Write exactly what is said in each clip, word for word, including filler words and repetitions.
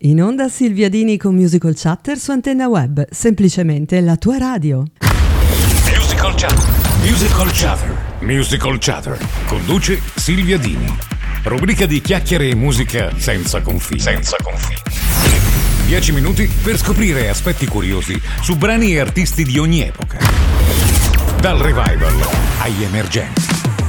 In onda Silvia Dini con Musical Chatter su Antenna Web, semplicemente la tua radio. Musical Chatter, Musical Chatter, Musical Chatter. Conduce Silvia Dini. Rubrica di chiacchiere e musica senza confini. Senza confini. Dieci minuti per scoprire aspetti curiosi su brani e artisti di ogni epoca. Dal revival agli emergenti.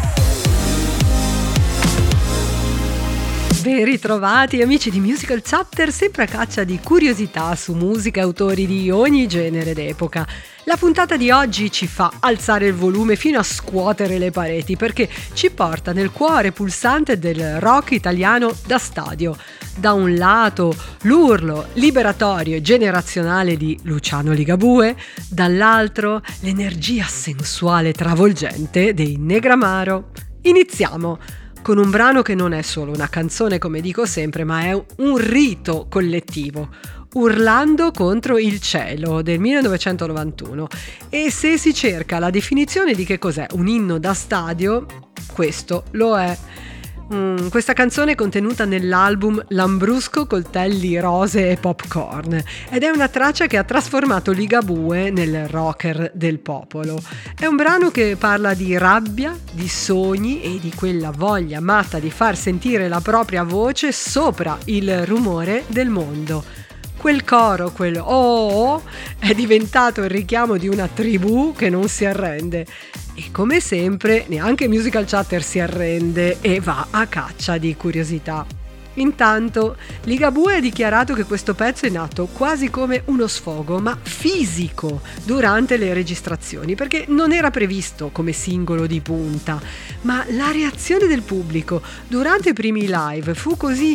Ben ritrovati amici di Musical Chapter, sempre a caccia di curiosità su musica e autori di ogni genere d'epoca. La puntata di oggi ci fa alzare il volume fino a scuotere le pareti perché ci porta nel cuore pulsante del rock italiano da stadio. Da un lato l'urlo liberatorio e generazionale di Luciano Ligabue, dall'altro l'energia sensuale travolgente dei Negramaro. Iniziamo! Con un brano che non è solo una canzone, come dico sempre, ma è un rito collettivo. Urlando contro il cielo del millenovecentonovantuno. E se si cerca la definizione di che cos'è un inno da stadio, questo lo è. Mm, questa canzone è contenuta nell'album Lambrusco, coltelli, rose e popcorn ed è una traccia che ha trasformato Ligabue nel rocker del popolo. È un brano che parla di rabbia, di sogni e di quella voglia matta di far sentire la propria voce sopra il rumore del mondo. Quel coro, quel oh, oh, è diventato il richiamo di una tribù che non si arrende. E come sempre, neanche Musical Chatter si arrende e va a caccia di curiosità. Intanto, Ligabue ha dichiarato che questo pezzo è nato quasi come uno sfogo, ma fisico, durante le registrazioni, perché non era previsto come singolo di punta. Ma la reazione del pubblico durante i primi live fu così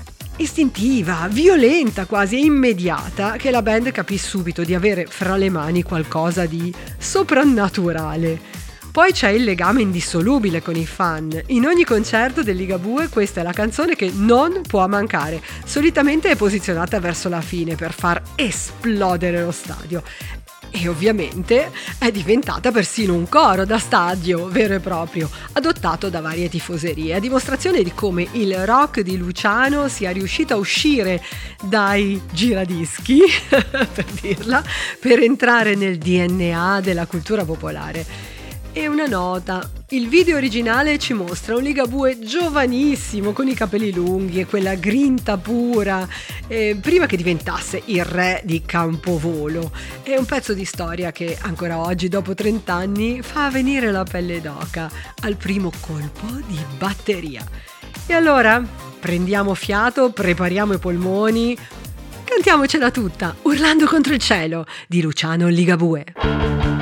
istintiva, violenta quasi e immediata che la band capì subito di avere fra le mani qualcosa di soprannaturale. Poi c'è il legame indissolubile con i fan. In ogni concerto del Ligabue questa è la canzone che non può mancare. Solitamente è posizionata verso la fine per far esplodere lo stadio. E ovviamente è diventata persino un coro da stadio vero e proprio, adottato da varie tifoserie, a dimostrazione di come il rock di Luciano sia riuscito a uscire dai giradischi, per dirla, per entrare nel D N A della cultura popolare. E una nota, il video originale ci mostra un Ligabue giovanissimo con i capelli lunghi e quella grinta pura, eh, prima che diventasse il re di Campovolo. È un pezzo di storia che ancora oggi, dopo trent'anni, fa venire la pelle d'oca al primo colpo di batteria. E allora, prendiamo fiato, prepariamo i polmoni, cantiamocela tutta, urlando contro il cielo di Luciano Ligabue.